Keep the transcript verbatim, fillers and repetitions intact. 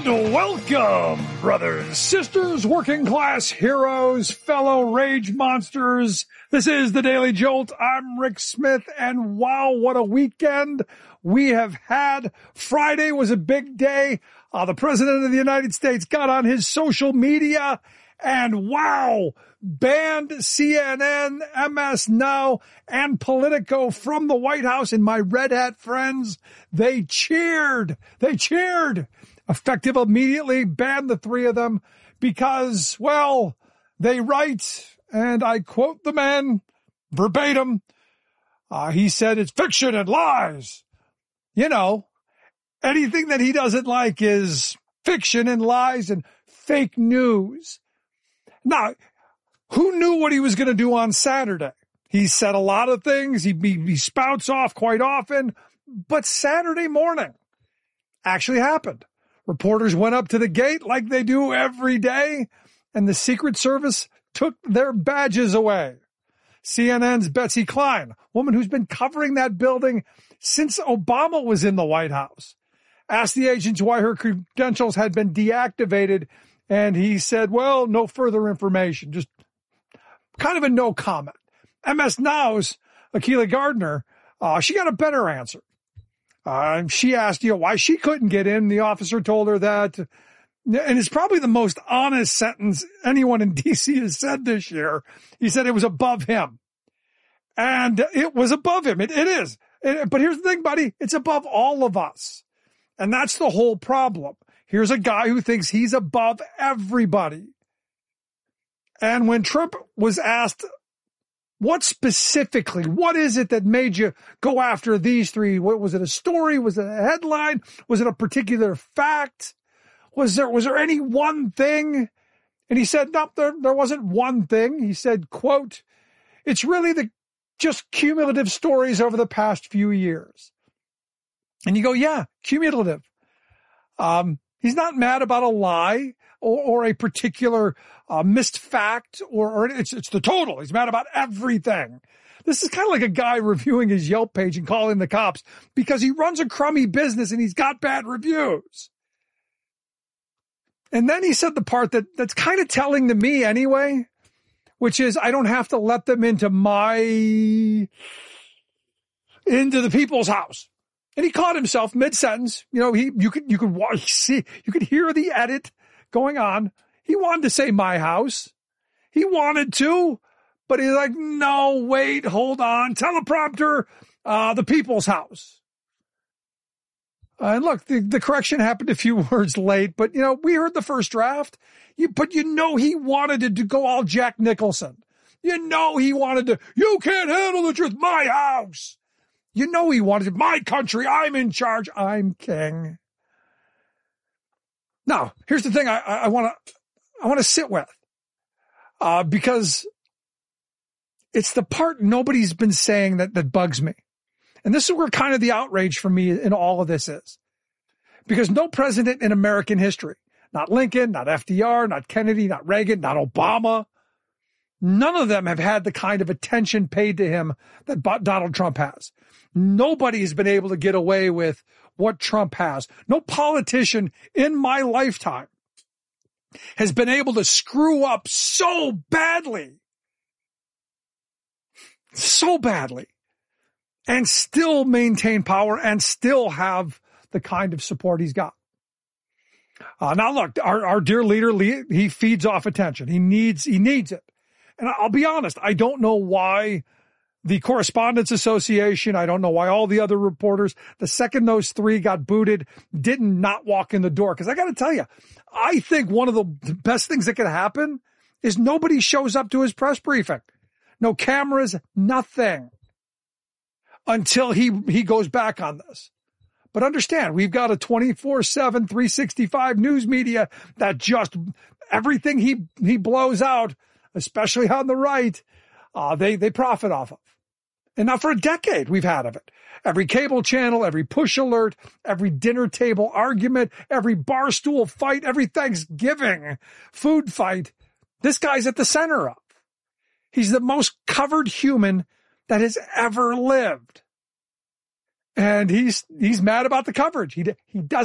Welcome, brothers, sisters, working class heroes, fellow rage monsters. This is the Daily Jolt. I'm Rick Smith, and wow, what a weekend we have had. Friday was a big day. Uh, the President of the United States got on his social media and wow, banned C N N, M S Now, and Politico from the White House. And my red hat friends, they cheered. They cheered. Effective immediately, banned the three of them because, well, they write, and I quote the man verbatim. Uh, he said it's fiction and lies. You know, anything that he doesn't like is fiction and lies and fake news. Now, who knew what he was going to do on Saturday? He said a lot of things. He, he, he spouts off quite often, but Saturday morning actually happened. Reporters went up to the gate like they do every day, and the Secret Service took their badges away. C N N's Betsy Klein, woman who's been covering that building since Obama was in the White House, asked the agents why her credentials had been deactivated, and he said, well, no further information, just kind of a no comment. M S Now's Akilah Gardner, uh, she got a better answer. Uh, she asked, you know, why she couldn't get in. The officer told her that, and it's probably the most honest sentence anyone in D C has said this year. He said it was above him. And it was above him. It, it is. It, but here's the thing, buddy. It's above all of us. And that's the whole problem. Here's a guy who thinks he's above everybody. And when Trump was asked, what specifically, what is it that made you go after these three? What, was it a story? Was it a headline? Was it a particular fact? Was there, was there any one thing? And he said, no, there, there wasn't one thing. He said, quote, it's really the just cumulative stories over the past few years. And you go, yeah, cumulative. Um, he's not mad about a lie or, or a particular uh, missed fact, or, or it's, it's the total. He's mad about everything. This is kind of like a guy reviewing his Yelp page and calling the cops because he runs a crummy business and he's got bad reviews. And then he said the part that that's kind of telling to me anyway, which is I don't have to let them into my, into the people's house. And he caught himself mid-sentence. You know, he, you could, you could watch, see, you could hear the edit going on. He wanted to say my house. He wanted to, but he's like, no, wait, hold on. Teleprompter, uh, the people's house. Uh, and look, the, the correction happened a few words late, but you know, we heard the first draft. You, but you know, he wanted to, to go all Jack Nicholson. You know, he wanted to, you can't handle the truth. My house. You know, he wanted to, my country. I'm in charge. I'm king. Now, here's the thing I, I want to, I want to sit with, uh, because it's the part nobody's been saying that, that bugs me. And this is where kind of the outrage for me in all of this is. Because no president in American history, not Lincoln, not F D R, not Kennedy, not Reagan, not Obama, none of them have had the kind of attention paid to him that Donald Trump has. Nobody has been able to get away with what Trump has. No politician in my lifetime has been able to screw up so badly, so badly, and still maintain power and still have the kind of support he's got. Uh, now look, our, our dear leader, he feeds off attention. He needs, he needs it. And I'll be honest, I don't know why the Correspondents Association, I don't know why all the other reporters, the second those three got booted, didn't not walk in the door. Because I got to tell you, I think one of the best things that could happen is nobody shows up to his press briefing. No cameras, nothing. Until he, he goes back on this. But understand, we've got a twenty-four seven, three sixty-five news media that just everything he, he blows out, especially on the right, uh, they, they profit off of. And now for a decade we've had of it. Every cable channel, every push alert, every dinner table argument, every bar stool fight, every Thanksgiving food fight, this guy's at the center of. He's the most covered human that has ever lived. And he's, he's mad about the coverage. He, he doesn't